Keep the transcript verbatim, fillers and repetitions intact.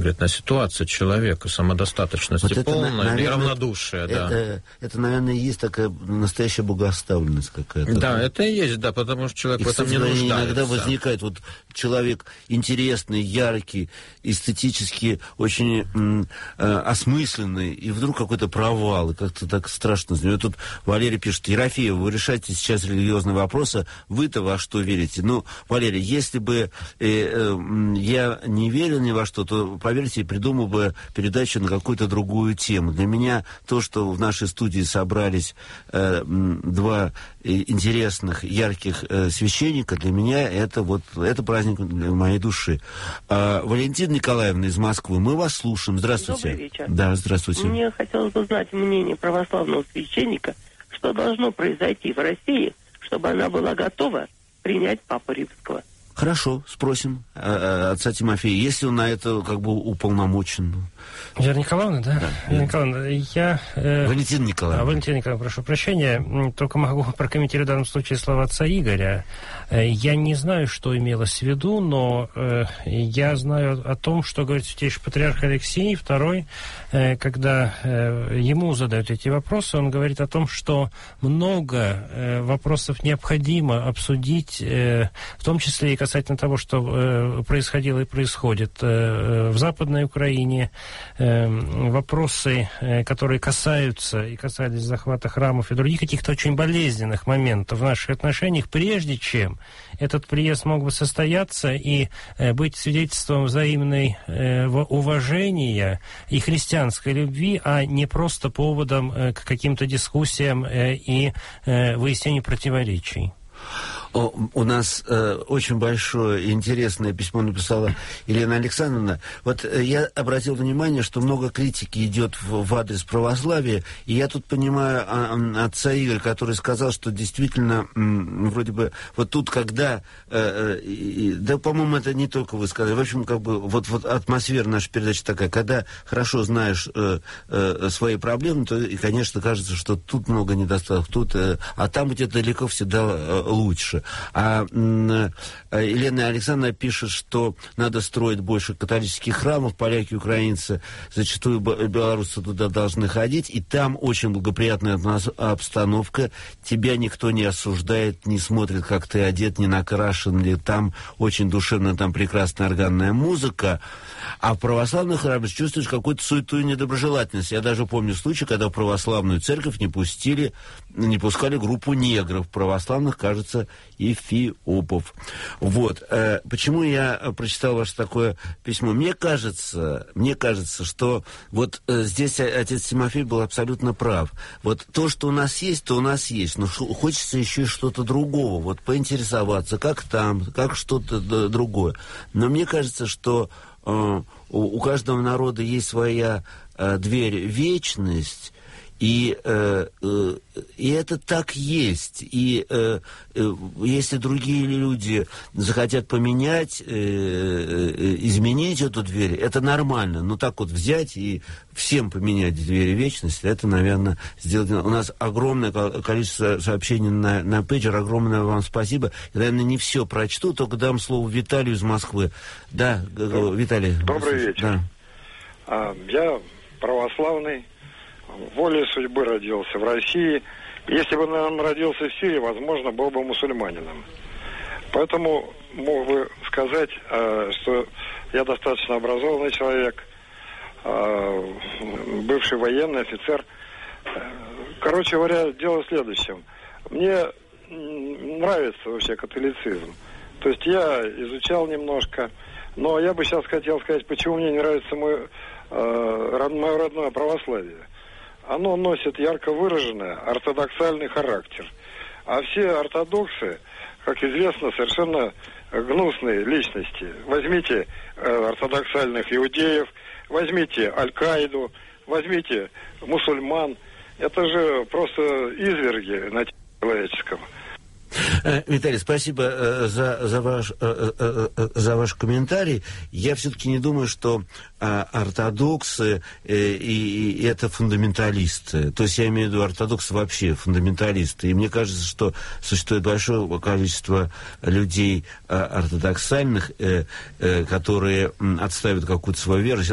говорит, на ситуацию человека, самодостаточность вот полная, наверное, неравнодушие. Это, да. это, это, наверное, и есть такая настоящая богооставленность какая-то. Да, это и есть, да, потому что человек и, в этом кстати, не нуждается. Иногда возникает вот человек интересный, яркий, эстетически очень м, э, осмысленный, и вдруг какой-то провал, и как-то так страшно. Тут Валерий пишет: Ерофеев, вы решаете сейчас религиозные вопросы, вы-то во что верите? Ну, Валерий, если бы э, э, я не верил ни во что, то, поверьте, придумал бы передачу на какую-то другую тему. Для меня то, что в нашей студии собрались э, два интересных, ярких э, священника, для меня это вот это праздник для моей души. А, Валентина Николаевна из Москвы, мы вас слушаем. Здравствуйте. Добрый вечер. Да, здравствуйте. Мне хотелось бы знать мнение православного священника, что должно произойти в России, чтобы она была готова принять Папу Римского. Хорошо, спросим э, отца Тимофея, если он на это как бы уполномочен. Вера Николаевна, да? Да. Вера Николаевна, я... Э, Валентина Николаевна. А, Валентина Николаевна, прошу прощения, только могу прокомментировать в данном случае слова отца Игоря. Э, я не знаю, что имелось в виду, но э, я знаю о том, что говорит святейший патриарх Алексий второй, э, когда э, ему задают эти вопросы, он говорит о том, что много э, вопросов необходимо обсудить, э, в том числе и касательно того, что э, происходило и происходит э, в Западной Украине, э, вопросы, э, которые касаются и касались захвата храмов и других каких-то очень болезненных моментов в наших отношениях, прежде чем этот приезд мог бы состояться и э, быть свидетельством взаимной э, уважения и христианской любви, а не просто поводом э, к каким-то дискуссиям э, и э, выяснению противоречий. У нас э, очень большое и интересное письмо написала Елена Александровна. Вот э, я обратил внимание, что много критики идет в, в адрес православия, и я тут понимаю а, отца Игоря, который сказал, что действительно м, вроде бы вот тут, когда э, э, и, да, по-моему, это не только вы сказали, в общем, как бы вот, вот атмосфера нашей передачи такая, когда хорошо знаешь э, э, свои проблемы, то, и, конечно, кажется, что тут много недостатков, тут, э, а там где-то далеко всегда э, лучше. А Елена Александровна пишет, что надо строить больше католических храмов, поляки, украинцы, зачастую белорусы туда должны ходить, и там очень благоприятная обстановка, тебя никто не осуждает, не смотрит, как ты одет, не накрашен ли, там очень душевная, там прекрасная органная музыка, а в православных храмах чувствуешь какую-то суету и недоброжелательность. Я даже помню случай, когда в православную церковь не пустили, не пускали группу негров, православных, кажется, эфиопов. Вот. Э, почему я прочитал ваше такое письмо? Мне кажется, мне кажется, что вот э, здесь отец Тимофей был абсолютно прав. Вот то, что у нас есть, то у нас есть. Но ш- хочется еще и что-то другого. Вот поинтересоваться, как там, как что-то д- другое. Но мне кажется, что э, у, у каждого народа есть своя э, дверь в вечность. И, э, э, и это так есть. И э, э, если другие люди захотят поменять, э, э, изменить эту дверь, это нормально. Но так вот взять и всем поменять двери вечности, это, наверное, сделать. У нас огромное количество сообщений на, на пейджер. Огромное вам спасибо. Я, наверное, не все прочту, только дам слово Виталию из Москвы. Да, Доб... Виталий. Добрый вечер. Да. А, я православный. Волей судьбы родился в России. Если бы он родился в Сирии, возможно, был бы мусульманином. Поэтому мог бы сказать, что я достаточно образованный человек, бывший военный офицер. Короче говоря, дело в следующем. Мне нравится вообще католицизм. То есть я изучал немножко, но я бы сейчас хотел сказать, почему мне не нравится мой, мое родное православие. Оно носит ярко выраженный ортодоксальный характер. А все ортодоксы, как известно, совершенно гнусные личности. Возьмите э, ортодоксальных иудеев, возьмите Аль-Каиду, возьмите мусульман. Это же просто изверги на теле человеческом. Виталий, спасибо э, за, за, ваш, э, э, э, за ваш комментарий. Я все-таки не думаю, что э, ортодоксы э, и, и это фундаменталисты. То есть я имею в виду ортодоксы вообще фундаменталисты. И мне кажется, что существует большое количество людей э, ортодоксальных, э, э, которые э, отстаивают какую-то свою веру.